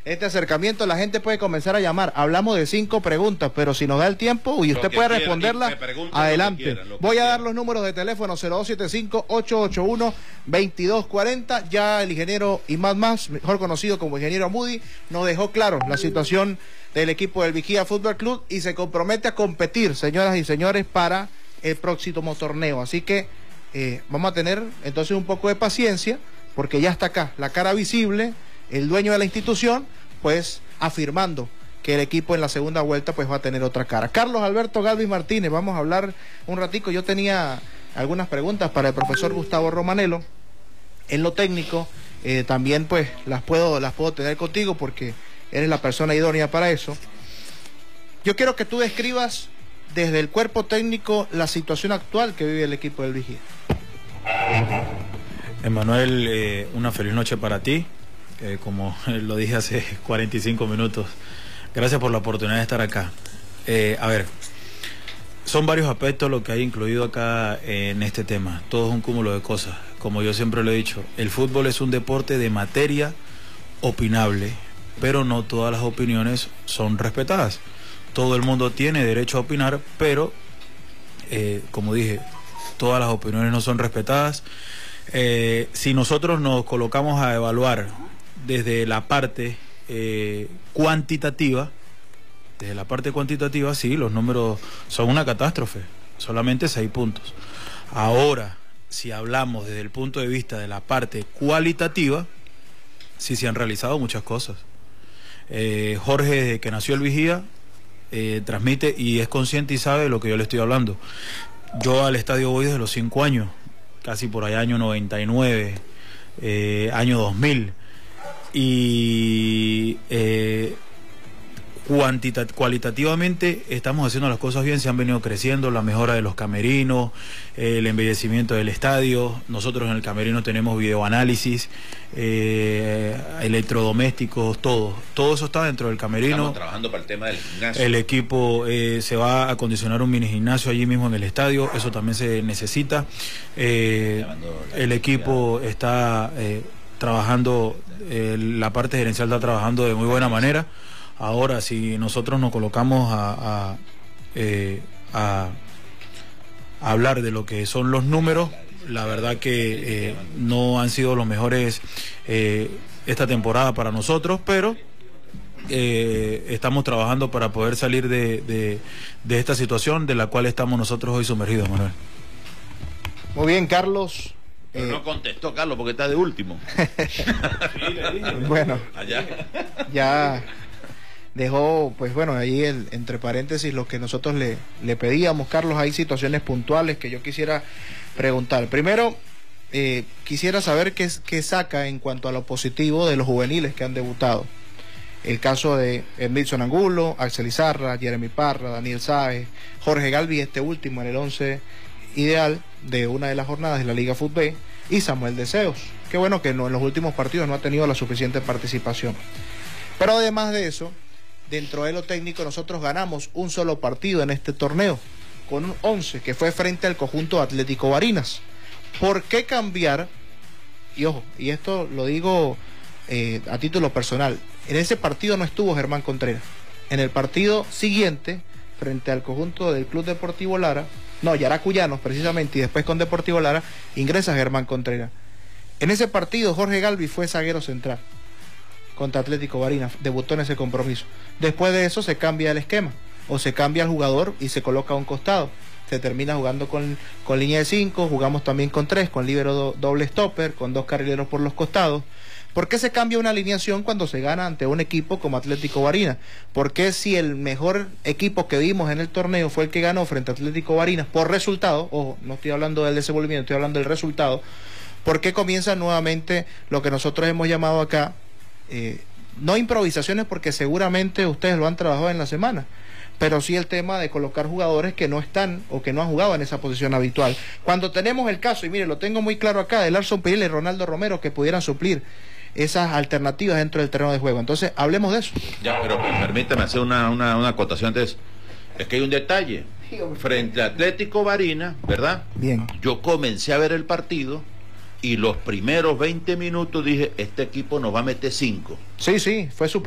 este acercamiento, la gente puede comenzar a llamar. Hablamos de 5 preguntas, pero si nos da el tiempo y usted puede responderlas, adelante. Voy a dar los números de teléfono: 0275-881-2240. Ya el ingeniero Imad Mas, mejor conocido como ingeniero Moody, nos dejó claro la situación del equipo del Vigía Fútbol Club y se compromete a competir, señoras y señores, para el próximo torneo. Así que vamos a tener entonces un poco de paciencia, porque ya está acá, la cara visible, el dueño de la institución, pues afirmando que el equipo en la segunda vuelta pues va a tener otra cara. Carlos Alberto Galvis Martínez, vamos a hablar un ratico. Yo tenía algunas preguntas para el profesor Gustavo Romanelo en lo técnico, también pues las puedo tener contigo porque eres la persona idónea para eso. Yo quiero que tú describas desde el cuerpo técnico la situación actual que vive el equipo del Vigía. Emanuel, una feliz noche para ti. Como lo dije hace 45 minutos, gracias por la oportunidad de estar acá. A ver, son varios aspectos lo que hay incluido acá en este tema. Todo es un cúmulo de cosas. Como yo siempre lo he dicho, el fútbol es un deporte de materia opinable, pero no todas las opiniones son respetadas. Todo el mundo tiene derecho a opinar, pero, como dije, todas las opiniones no son respetadas. Si nosotros nos colocamos a evaluar desde la parte cuantitativa, sí, los números son una catástrofe, solamente 6 puntos. Ahora, si hablamos desde el punto de vista de la parte cualitativa, sí se han realizado muchas cosas. Jorge, desde que nació el Vigía, transmite y es consciente y sabe de lo que yo le estoy hablando. Yo al estadio voy desde los 5 años, casi por allá año 99, año 2000, y cualitativamente estamos haciendo las cosas bien, se han venido creciendo, la mejora de los camerinos, el embellecimiento del estadio. Nosotros en el camerino tenemos videoanálisis, electrodomésticos, todo eso está dentro del camerino. Estamos trabajando para el tema del gimnasio. El equipo se va a acondicionar un mini gimnasio allí mismo en el estadio, eso también se necesita. El equipo está trabajando, la parte gerencial está trabajando de muy buena manera. Ahora, si nosotros nos colocamos a hablar de lo que son los números, la verdad que no han sido los mejores esta temporada para nosotros, pero estamos trabajando para poder salir de esta situación de la cual estamos nosotros hoy sumergidos, Manuel. Muy bien, Carlos. Pero no contestó Carlos porque está de último. Bueno, allá ya dejó, pues bueno, ahí entre paréntesis lo que nosotros le pedíamos. Carlos, hay situaciones puntuales que yo quisiera preguntar. Primero, quisiera saber qué saca en cuanto a lo positivo de los juveniles que han debutado. El caso de Edmilson Angulo, Axel Izarra, Jeremy Parra, Daniel Sáez, Jorge Galvis, este último en el 11 ideal de una de las jornadas de la Liga Fútbol, y Samuel Deseos. Qué bueno que en los últimos partidos no ha tenido la suficiente participación. Pero además de eso, dentro de lo técnico, nosotros ganamos un solo partido en este torneo, con un 11, que fue frente al conjunto Atlético Barinas. ¿Por qué cambiar? Y ojo, y esto lo digo a título personal, en ese partido no estuvo Germán Contreras. En el partido siguiente, frente al conjunto del Club Deportivo Lara, Yaracuyanos precisamente, y después con Deportivo Lara, ingresa Germán Contreras. En ese partido Jorge Galvis fue zaguero central contra Atlético Barinas, debutó en ese compromiso. Después de eso se cambia el esquema, o se cambia el jugador y se coloca a un costado. Se termina jugando con línea de 5, jugamos también con 3, con líbero doble stopper, con 2 carrileros por los costados. ¿Por qué se cambia una alineación cuando se gana ante un equipo como Atlético Barinas? ¿Por qué si el mejor equipo que vimos en el torneo fue el que ganó frente a Atlético Barinas por resultado, ojo, no estoy hablando del desenvolvimiento, estoy hablando del resultado, por qué comienza nuevamente lo que nosotros hemos llamado acá, no improvisaciones, porque seguramente ustedes lo han trabajado en la semana, pero sí el tema de colocar jugadores que no están o que no han jugado en esa posición habitual? Cuando tenemos el caso, y mire, lo tengo muy claro acá, de Larson Pirela y Ronaldo Romero, que pudieran suplir esas alternativas dentro del terreno de juego. Entonces, hablemos de eso. Ya, pero permítame hacer una acotación antes. Es que hay un detalle. Frente a Atlético Barinas, ¿verdad? Bien. Yo comencé a ver el partido y los primeros 20 minutos dije, este equipo nos va a meter 5. Sí, fue su